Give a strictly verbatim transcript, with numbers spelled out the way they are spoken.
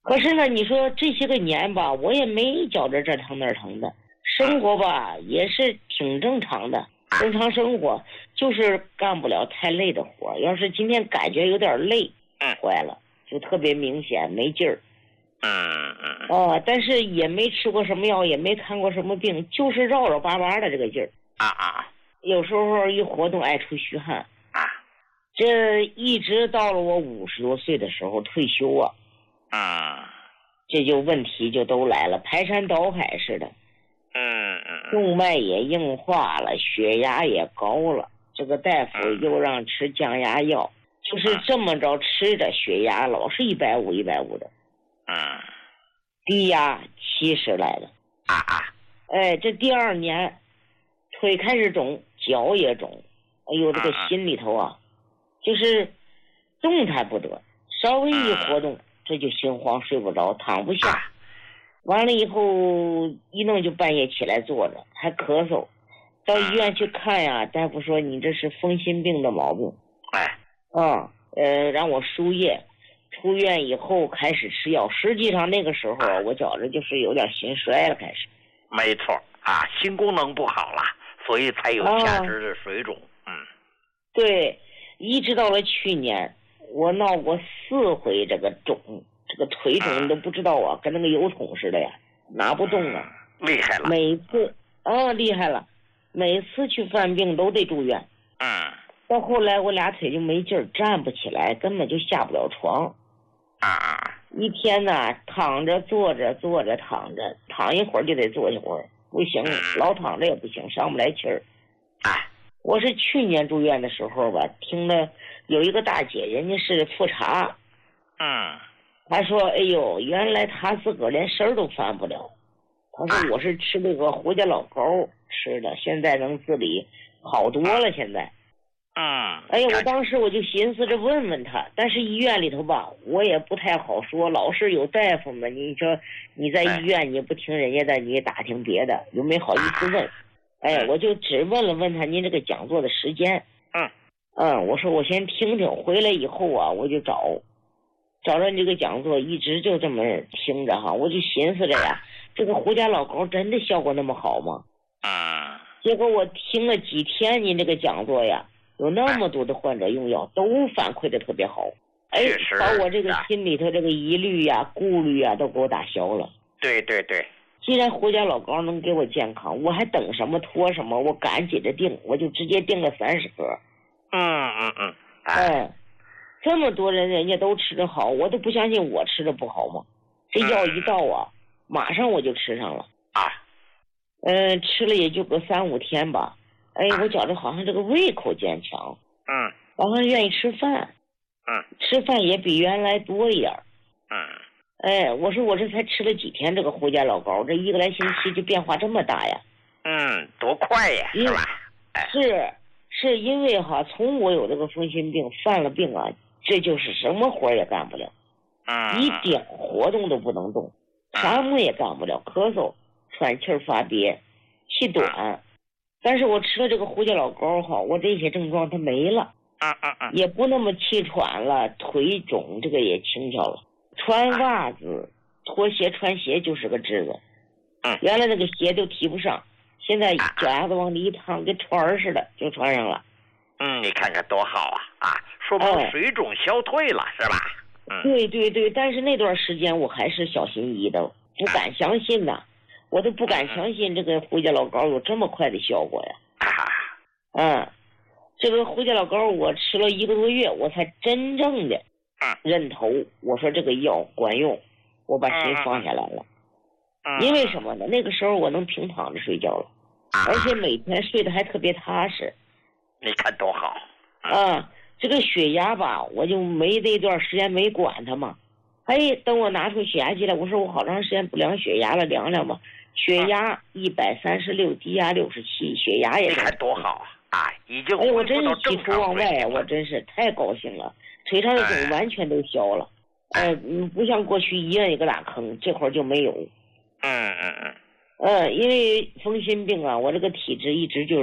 可是呢，你说这些个年吧，我也没觉着这疼那疼的，生活吧也是挺正常的，正常生活，就是干不了太累的活。要是今天感觉有点累，坏了，就特别明显没劲儿。 嗯嗯哦，但是也没吃过什么药，也没看过什么病，就是绕绕巴巴的这个劲儿。 啊啊有时候一活动爱出虚汗。 啊这一直到了我五十多岁的时候退休啊， 啊这就问题就都来了，排山倒海似的。 嗯嗯动脉也硬化了，血压也高了，这个大夫又让吃降压药，就是这么着吃的，血压老是一百五一百五的， 嗯低压七十来的。 啊啊哎，这第二年腿开始肿，脚也肿，哎呦，这个心里头啊，就是动弹不得，稍微一活动，这就心慌睡不着，躺不下。完了以后一弄就半夜起来坐着，还咳嗽，到医院去看呀，大夫说你这是风心病的毛病。 哎啊，呃，让我输液。出院以后开始吃药，实际上那个时候我觉着就是有点心衰了，开始。 没错啊，心功能不好了，所以才有下肢的水肿。嗯， 对，一直到了去年，我闹过四回这个肿，这个腿肿你都不知道啊，跟那个油桶似的呀，拿不动啊。 厉害了。 每次啊，厉害了，每次去犯病都得住院。 嗯。 到后来我俩腿就没劲儿，站不起来，根本就下不了床。 啊， 一天呢，躺着坐着坐着躺着，躺一会儿就得坐一会儿，不行，老躺着也不行，上不来气儿。 哎， 我是去年住院的时候吧，听了有一个大姐，人家是复查， 嗯， 她说，哎呦，原来她自个儿连身儿都翻不了。她说我是吃那个胡家老膏吃的，现在能自理好多了，现在。 嗯， 哎呀，我当时我就寻思着问问他，但是医院里头吧，我也不太好说，老是有大夫们，你说你在医院你不听人家的，你也打听别的，又没好意思问。哎，我就只问了问他您这个讲座的时间。 嗯嗯，我说我先听听，回来以后啊，我就找找着这个讲座，一直就这么听着哈，我就寻思着呀，这个胡家老膏真的效果那么好吗？ 嗯， 结果我听了几天您这个讲座呀。有那么多的患者用药，都反馈的特别好，哎，把我这个心里头这个疑虑呀、顾虑呀都给我打消了。 对对对， 既然胡家老膏能给我健康，我还等什么拖什么？我赶紧着订，我就直接订了三十盒。 嗯嗯嗯， 哎，这么多人人家都吃得好，我都不相信我吃的不好吗？这药一到啊，马上我就吃上了。 啊， 嗯，吃了也就个三五天吧。哎，我觉着好像这个胃口坚强， 嗯， 好像愿意吃饭， 嗯， 吃饭也比原来多一点， 嗯， 哎，我说我这才吃了几天这个胡家老膏，这一个来星期就变化这么大呀？ 嗯，多快呀，是吧？ 哎、是，是因为哈，从我有这个风心病犯了病啊，这就是什么活也干不了， 嗯， 一点活动都不能动，啥么也干不了，咳嗽、喘气儿发憋、气短。但是我吃了这个胡家老膏哈，我这些症状它没了， 嗯嗯嗯， 也不那么气喘了，腿肿这个也轻巧了。穿袜子、脱鞋、穿鞋就是个治子。 嗯， 原来那个鞋都提不上，现在脚丫子往里一趟，跟船儿似的就穿上了。 嗯，你看看多好啊啊！说明水肿消退了，是吧？嗯， 对对对，但是那段时间我还是小心翼翼的，不敢相信呐。我都不敢相信这个胡家老膏有这么快的效果呀！嗯，这个胡家老膏我吃了一个多月，我才真正的认头。我说这个药管用，我把心放下来了。因为什么呢？那个时候我能平躺着睡觉了，而且每天睡得还特别踏实。 你看多好！ 啊，这个血压吧，我就没那段时间没管它嘛。哎，等我拿出血压计来，我说我好长时间不量血压了，量量吧。血压一百三十六，低压六十七，血压也。 你看多好啊！啊，已经哎，我真是喜出望外啊！我真是太高兴了，腿上的肿完全都消了。哎、呃，嗯，不像过去一摁一个大坑，这会儿就没有。 嗯嗯嗯。 嗯，因为风心病啊，我这个体质一直就。